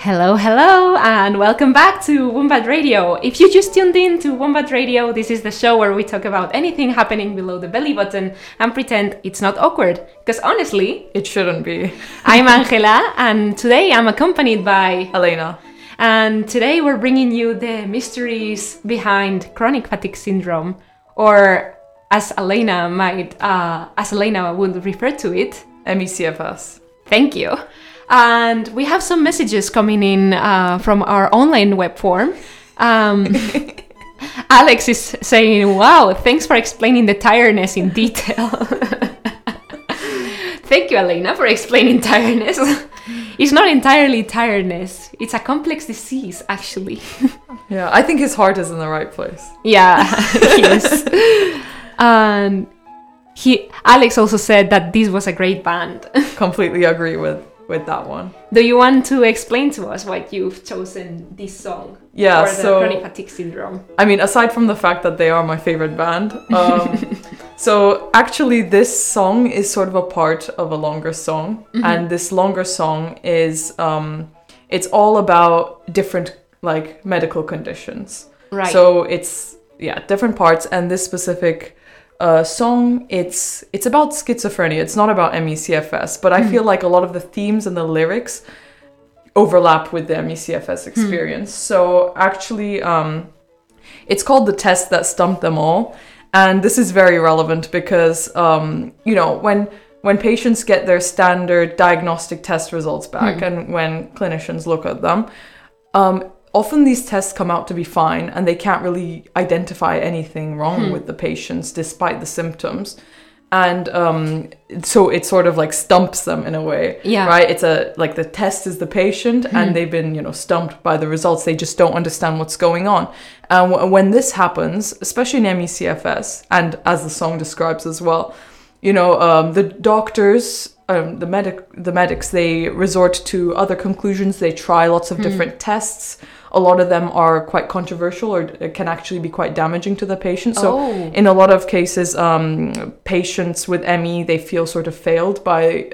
Hello, hello, and welcome back to Wombat Radio. If you just tuned in to Wombat Radio, this is the show where we talk about anything happening below the belly button and pretend it's not awkward. Because honestly, it shouldn't be. I'm Angela, and today I'm accompanied by Elena. And today we're bringing you the mysteries behind chronic fatigue syndrome, or as Elena would refer to it, MECFS. Thank you. And we have some messages coming in from our online web form. Alex is saying, wow, thanks for explaining the tiredness in detail. Thank you, Elena, for explaining tiredness. It's not entirely tiredness. It's a complex disease, actually. Yeah, I think his heart is in the right place. Yeah, he is. And Alex also said that this was a great band. Completely agree with that one. Do you want to explain to us why you've chosen this song? Yeah, for the chronic fatigue syndrome? I mean, aside from the fact that they are my favorite band, so actually this song is sort of a part of a longer song, and this longer song is it's all about different like medical conditions. Right. So it's different parts, and this specific song, it's about schizophrenia. It's not about MECFS, but I feel like a lot of the themes and the lyrics overlap with the MECFS experience. So actually, it's called The Test That Stumped Them All, and this is very relevant because when patients get their standard diagnostic test results back, and when clinicians look at them, often these tests come out to be fine and they can't really identify anything wrong with the patients despite the symptoms. And so it sort of like stumps them in a way, right? It's like the test is the patient and they've been, stumped by the results. They just don't understand what's going on. And when this happens, especially in MECFS, and as the song describes as well, the doctors, the medics, they resort to other conclusions. They try lots of different tests. A lot of them are quite controversial or can actually be quite damaging to the patient. So in a lot of cases, patients with ME, they feel sort of failed by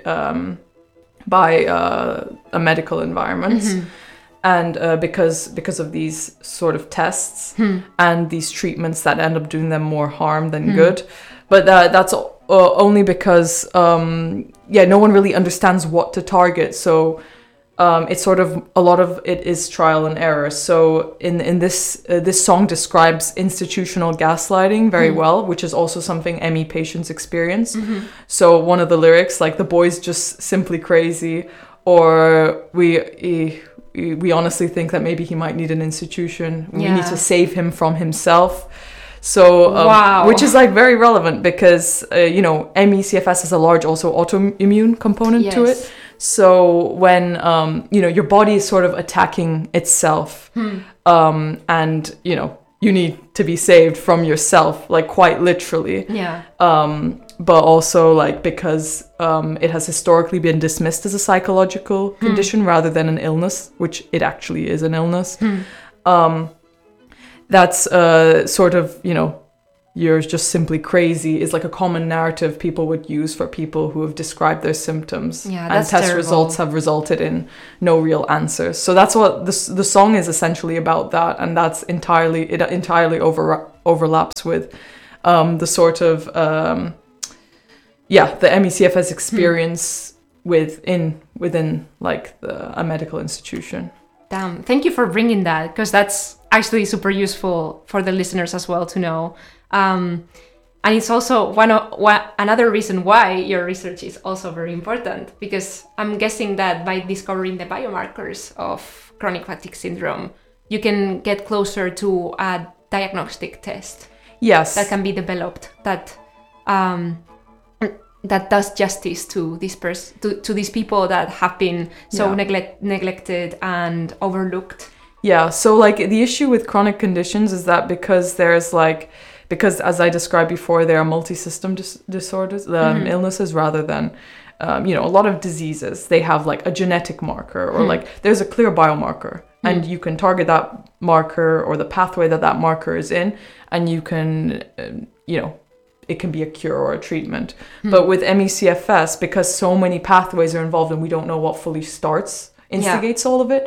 a medical environment. And because of these sort of tests and these treatments that end up doing them more harm than good. But that's only because, no one really understands what to target. So it's sort of, a lot of it is trial and error. So in this song describes institutional gaslighting very well, which is also something ME patients experience. So one of the lyrics, like, the boy's just simply crazy, or we honestly think that maybe he might need an institution. We need to save him from himself. So, which is like very relevant because, MECFS has a large also autoimmune component to it. So when, your body is sort of attacking itself, and, you need to be saved from yourself, like quite literally. Yeah. But also like because it has historically been dismissed as a psychological condition rather than an illness, which it actually is an illness. That's sort of, you're just simply crazy is like a common narrative people would use for people who have described their symptoms. Yeah, and that's test terrible. Results have resulted in no real answers. So that's what the song is essentially about, that, and that's entirely overlaps with the sort of the MECFS experience within like a medical institution. Damn, thank you for bringing that, because that's actually super useful for the listeners as well to know. And it's also another reason why your research is also very important, because I'm guessing that by discovering the biomarkers of chronic fatigue syndrome, you can get closer to a diagnostic test. Yes. That can be developed that does justice to this to these people that have been so neglected and overlooked. Yeah, so like the issue with chronic conditions is that because as I described before, there are multi-system disorders, illnesses, rather than a lot of diseases. They have like a genetic marker, or like there's a clear biomarker, and you can target that marker or the pathway that marker is in, and you can it can be a cure or a treatment. But with MECFS, because so many pathways are involved and we don't know what fully instigates all of it,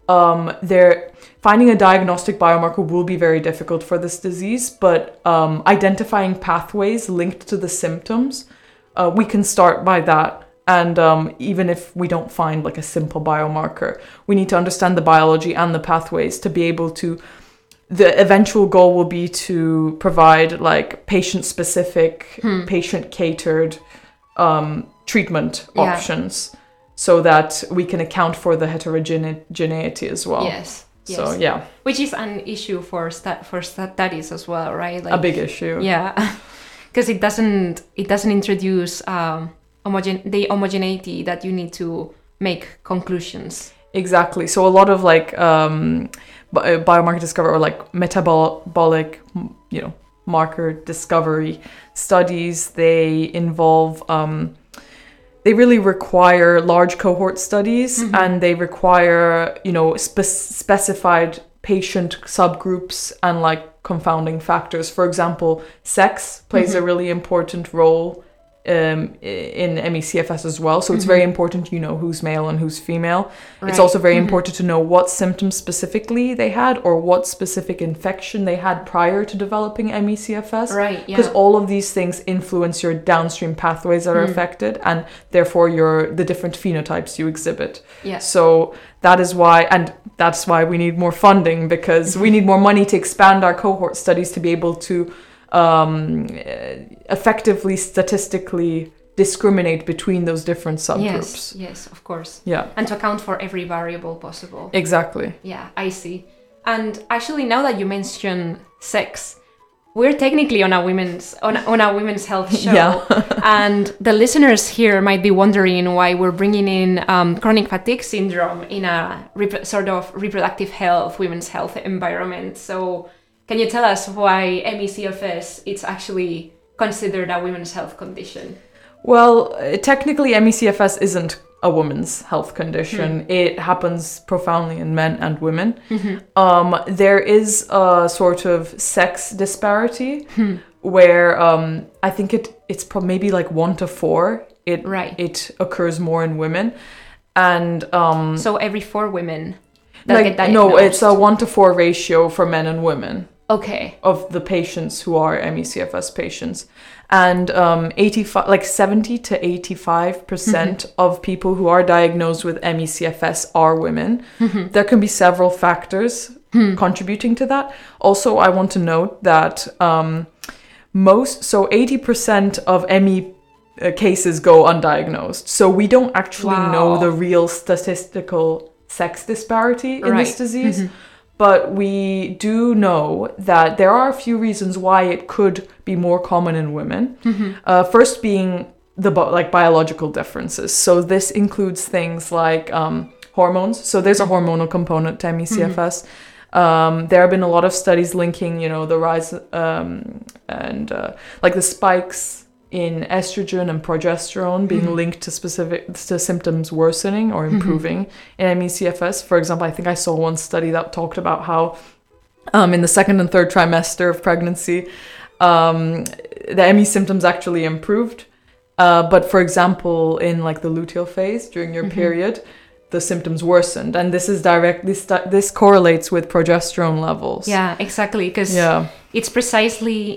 finding a diagnostic biomarker will be very difficult for this disease, but identifying pathways linked to the symptoms, we can start by that. And even if we don't find like a simple biomarker, we need to understand the biology and the pathways to be able to. The eventual goal will be to provide like patient-specific, patient-catered treatment options, so that we can account for the heterogeneity as well. Yes. So yeah, which is an issue for studies as well, right? Like, a big issue. Yeah, because it doesn't introduce the homogeneity that you need to make conclusions. Exactly. So a lot of like biomarker discovery or like metabolic, marker discovery studies, they involve they really require large cohort studies, and they require specified patient subgroups and like confounding factors. For example, sex plays a really important role in ME/CFS as well, so it's very important who's male and who's female. Right. It's also very important to know what symptoms specifically they had, or what specific infection they had prior to developing ME/CFS. Right. Because all of these things influence your downstream pathways that are affected, and therefore the different phenotypes you exhibit. Yeah. So that's why we need more funding, because we need more money to expand our cohort studies to be able to effectively statistically discriminate between those different subgroups. Yes, of course. Yeah. And to account for every variable possible. Exactly. Yeah, I see. And actually, now that you mention sex, we're technically on a women's health show. Yeah. And the listeners here might be wondering why we're bringing in chronic fatigue syndrome in a sort of reproductive health, women's health environment. So can you tell us why ME/CFS is actually considered a women's health condition? Well, technically ME/CFS isn't a woman's health condition. It happens profoundly in men and women. There is a sort of sex disparity where I think it's maybe like 1 to 4. It occurs more in women. And so every 4 women get diagnosed? No, it's a 1 to 4 ratio for men and women. Okay. Of the patients who are ME/CFS patients. And 70 to 85% of people who are diagnosed with ME/CFS are women. There can be several factors contributing to that. Also, I want to note that 80% of ME cases go undiagnosed. So we don't actually know the real statistical sex disparity in this disease. But we do know that there are a few reasons why it could be more common in women. First being the biological differences. So this includes things like hormones. So there's a hormonal component to ME/CFS. There have been a lot of studies linking, the rise and the spikes in estrogen and progesterone being linked to symptoms worsening or improving in ME/CFS. For example, I think I saw one study that talked about how in the 2nd and 3rd trimester of pregnancy, the ME symptoms actually improved. But for example, in the luteal phase during your period, the symptoms worsened, and this correlates with progesterone levels. Yeah, exactly, because it's precisely